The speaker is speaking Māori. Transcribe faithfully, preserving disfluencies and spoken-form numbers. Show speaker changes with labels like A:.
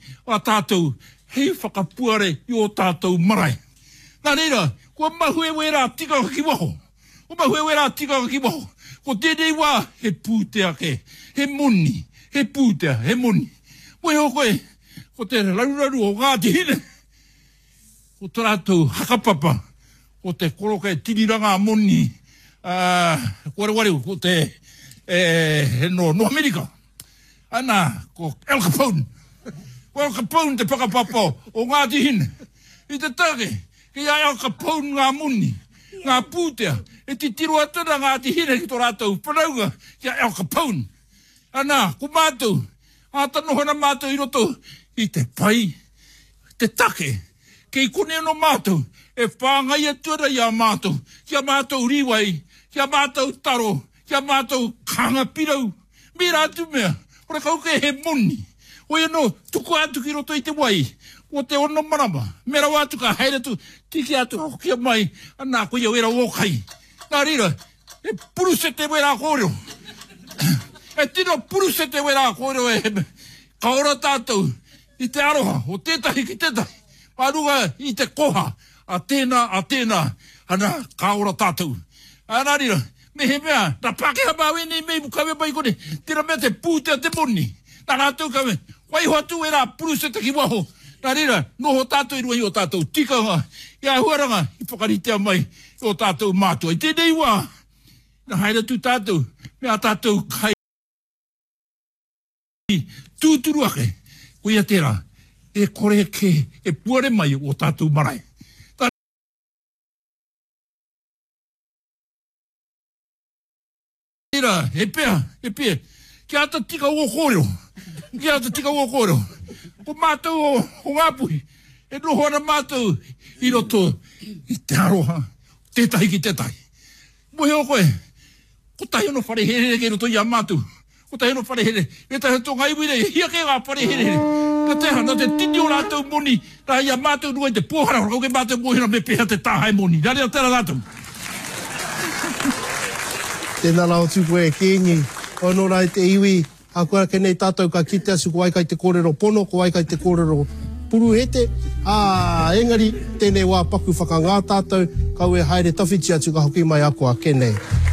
A: a tātou hei whakapuare i o tātou marae. Nā reira, kua mahue wera tika ki waho. Kua mahue wera tika ki waho. Ko tēnei wā, he pūtea ke, he moni, he pūtea, he moni. Moe ho koe, ko te raruraru o Ngāti Hine. Ko tō rātou hakapapa, ko te koroka e tiriranga moni, uh, kore ware ko te, eh, no, no Amerika. Ana, ko Al Capone. Ko Al Capone te whakapapa o Ngāti Hine. I te take, ki a Al Capone ngā moni, ngā pūtea, e ti tiro atana Ngāti Hine ki tō rātou whanaunga ki a Al Capone. Ana, ko mātou, a tanohana mātou i roto, i te pai, te take, kei kone no mātou, e whāngai atura i a mātou, ki a mātou riwai, ki a mātou taro, ki a mātou kanga pirau, me rātu mea, ora kauke he moni. O e no, tuku atu ki roto i te wai. O te ono marama. Mera watu ka haere tu, tiki atu ako kia mai, anā ko ia wera wokai. Nā rira, e puruse te wera kōreo. E tino puruse te wera kōreo e kaora tātou i te aroha, o tētahi ki tētahi. Pārunga i te koha, a tēnā, a tēnā, ana kaora tātou. Anā rira, me he mea, na Pākehā māwe nei mei mukawe mai kone, tēnā mea te pūtea te moni. Nā rātou kawe, wai hoa tu e rā puruse te ki waho. Nā rira, noho tātou i rua i o tātou tikanga, i a huaranga, i whakaritea mai i o tātou mātua. I tēnei wā, na haere tu tātou, mea tātou kai tūturu ake, ko ia tērā, e kore ke, e puare mai o tātou marae. He pea, he pea, ki ata tika o kōreo, ki ata tika o kōreo, ko mātou o, o ngāpuhi, e noho ana mātou i roto i te aroha, tētahi ki tētahi. Mohe o koe, ko tahi ono wharehere ke roto i a mātou, ko tahi ono wharehere, e tahi tō ngai wire, hia ke ngā wharehere, ka teha, na te tini o rātou moni, na i a mātou nua i te pōhara, kau ke mātou mohina me pēha te tāhai moni, nā rea tēra rātou.
B: Tēnā rao tūko e kēngi, ono rai te iwi, a kua kenei tātou ka kite asu ko aikai te kōrero pono, ko aikai te kōrero puruhete. Ā, engari, tēnei wā paku whakangā tātou, kau e haere tawhiti atu ka hoki mai a kua kenei.